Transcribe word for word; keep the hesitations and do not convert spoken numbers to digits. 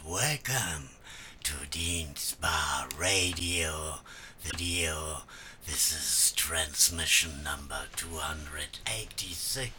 Welcome to Dean's Bar Radio. Video. This is transmission number two hundred eighty-six.